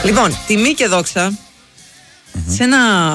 Λοιπόν, τιμή και δόξα σε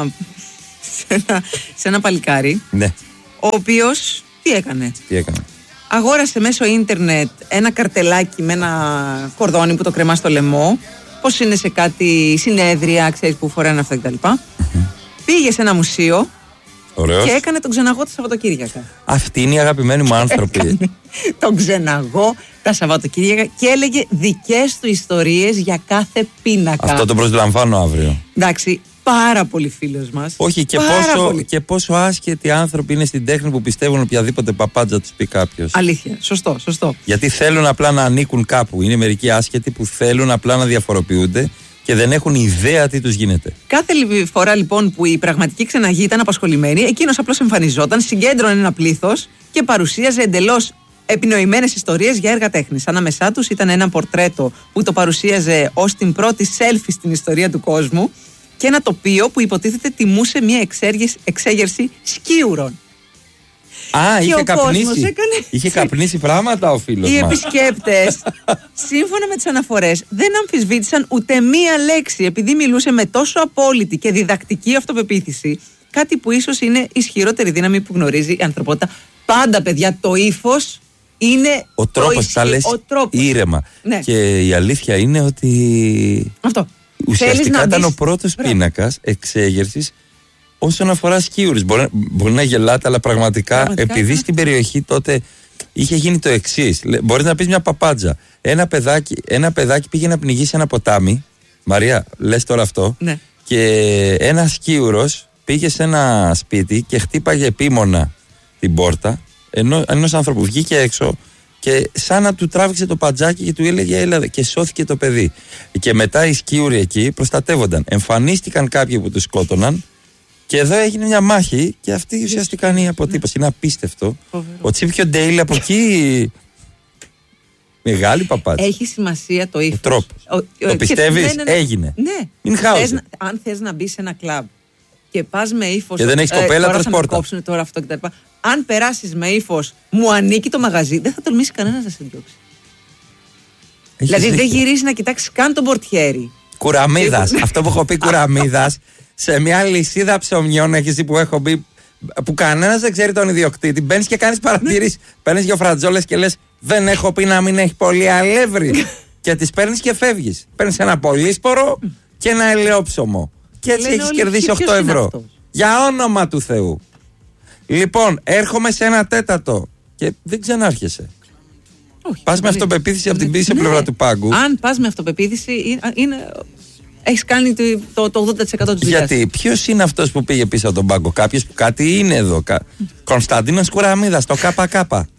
ένα παλικάρι. Ναι. Ο οποίος τι έκανε? Αγόρασε μέσω ίντερνετ ένα καρτελάκι με ένα κορδόνι που το κρεμά στο λαιμό. Πώς είναι σε κάτι συνέδρια, ξέρεις, που φοράνε αυτά κτλ. Πήγε σε ένα μουσείο. Ωραίος. Και έκανε τον ξεναγό τα Σαββατοκύριακα. Αυτοί είναι οι αγαπημένοι μου άνθρωποι. Τον ξεναγό τα Σαββατοκύριακα και έλεγε δικές του ιστορίες για κάθε πίνακα. Αυτό το προσλαμβάνω αύριο. Εντάξει, πάρα πολύ φίλος μας. Όχι, και πόσο άσχετοι άνθρωποι είναι στην τέχνη που πιστεύουν οποιαδήποτε παπάντζα τους πει κάποιος. Αλήθεια, σωστό. Γιατί θέλουν απλά να ανήκουν κάπου. Είναι μερικοί άσχετοι που θέλουν απλά να διαφοροποιούνται και δεν έχουν ιδέα τι τους γίνεται. Κάθε φορά λοιπόν που η πραγματική ξεναγή ήταν απασχολημένη, εκείνος απλώς εμφανιζόταν, συγκέντρωνε ένα πλήθος και παρουσίαζε εντελώς επινοημένες ιστορίες για έργα τέχνης. Ανάμεσά τους ήταν ένα πορτρέτο που το παρουσίαζε ως την πρώτη selfie στην ιστορία του κόσμου και ένα τοπίο που υποτίθεται τιμούσε μια εξέγερση σκίουρων. Είχε καπνίσει πράγματα ο φίλος μας. Οι επισκέπτες, σύμφωνα με τις αναφορές, δεν αμφισβήτησαν ούτε μία λέξη, επειδή μιλούσε με τόσο απόλυτη και διδακτική αυτοπεποίθηση. Κάτι που ίσως είναι ισχυρότερη δύναμη που γνωρίζει η ανθρωπότητα. Πάντα, παιδιά, το ύφος είναι ο τρόπος. Τα λες ήρεμα. Ναι. Και η αλήθεια είναι ότι ουσιαστικά ήταν ο πρώτος πίνακας εξέγερσης όσον αφορά σκίουρες. Μπορεί να γελάτε, αλλά πραγματικά επειδή στην περιοχή τότε είχε γίνει το εξής. Μπορείς να πεις μια παπάντζα. Ένα παιδάκι πήγε να πνιγεί σε ένα ποτάμι. Μαρία, λες τώρα αυτό. Ναι. Και ένας σκίουρος πήγε σε ένα σπίτι και χτύπαγε επίμονα την πόρτα ενός άνθρωπου. Βγήκε έξω και σαν να του τράβηξε το παντζάκι και του έλεγε έλα, και σώθηκε το παιδί. Και μετά οι σκίουροι εκεί προστατεύονταν. Εμφανίστηκαν κάποιοι που τους σκότωναν. Και εδώ έγινε μια μάχη και αυτή ουσιαστικά είναι η αποτύπωση. Είναι απίστευτο. Ο Τσίπιο Ντέιλ από εκεί. Μεγάλη παπάτσα. Έχει σημασία το ύφος. Ο τρόπος. Το πιστεύεις? Έγινε. Ναι. Αν θες να μπεις σε ένα κλαμπ και πας με ύφος. Και δεν έχεις κοπέλα, τρως πόρτα. Κόψουν τώρα αυτό κτλ. Αν περάσεις με ύφος, μου ανήκει το μαγαζί, δεν θα τολμήσει κανένας να σε διώξει. Δηλαδή δεν γυρίζει να κοιτάξει καν τον πορτιέρι. Κουραμίδας. Αυτό που έχω πει κουραμίδας. Σε μια λυσίδα ψωμιών έχεις που έχω μπει, που κανένας δεν ξέρει τον ιδιοκτήτη. Μπαίνεις και κάνεις παρατηρήσεις. Παίρνεις δυο φρατζόλες και λες δεν έχω πει να μην έχει πολύ αλεύρι. Και τις παίρνεις και φεύγεις. Παίρνεις ένα πολύσπορο και ένα ελαιόψωμο. Και έτσι έχεις κερδίσει 8 ευρώ. Για όνομα του Θεού. Λοιπόν, έρχομαι σε ένα τέταρτο και δεν ξανάρχεσαι. Πας με αυτοπεποίθηση από την πίσω πλευρά του πάγκου. Αν πας με αυτοπεποίθηση, έχεις κάνει το 80% της δουλειάς. Γιατί ποιος είναι αυτός που πήγε πίσω από τον πάγκο? Κάποιος που κάτι είναι εδώ. Κωνσταντίνος Κουραμίδας, το ΚΚ.